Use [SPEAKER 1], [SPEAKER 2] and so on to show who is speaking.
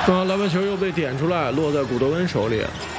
[SPEAKER 1] 来盘球又被点出来，落在古德温手里。